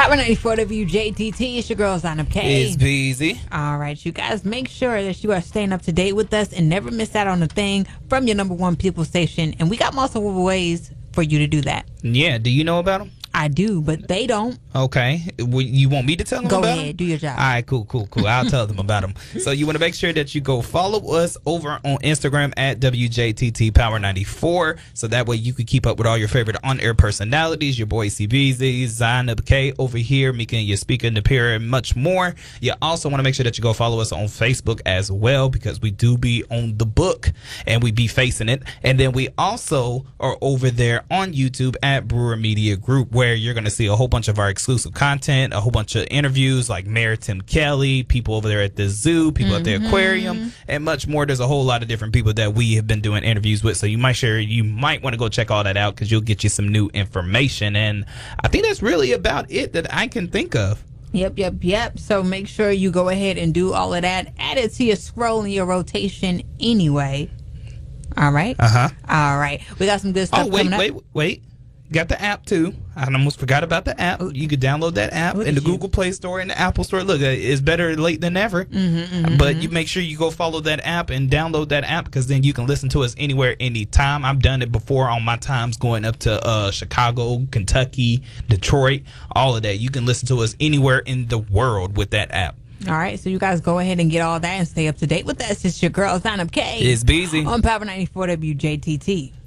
Power 94 WJTT. It's your girl, Zainab K. It's Beezy. All right, you guys, make sure that you are staying up to date with us and never miss out on a thing from your number one people station. And we got multiple ways for you to do that. Yeah, do you know about them? I do, but they don't. Okay. You want me to tell them Go about ahead, them? do your job. All right, cool. I'll tell them about them. So you want to make sure that you go follow us over on Instagram at WJTT Power 94. So that way you can keep up with all your favorite on-air personalities, your boy CBZ, Zainab K over here, Mika and your speaker, Napira, and much more. You also want to make sure that you go follow us on Facebook as well, because we do be on the book and we be facing it. And then we also are over there on YouTube at Brewer Media Group, where you're going to see a whole bunch of our exclusive content, a whole bunch of interviews like Mayor Tim Kelly, people over there at the zoo, people at the aquarium, and much more. There's a whole lot of different people that we have been doing interviews with. So you might want to go check all that out, because you'll get you some new information. And I think that's really about it that I can think of. Yep. So make sure you go ahead and do all of that. Add it to your scroll and your rotation anyway. All right? All right. We got some good stuff coming up. Wait. Got the app too. I almost forgot about the app. You could download that app in the Google Play Store and the Apple Store. Look, it's better late than never. But you make sure you go follow that app and download that app, because then you can listen to us anywhere, anytime. I've done it before on my times going up to Chicago, Kentucky, Detroit, all of that. You can listen to us anywhere in the world with that app. All right, so you guys go ahead and get all that and stay up to date with us. It's your girl, Zainab K. It's Beezy on Power 94 WJTT.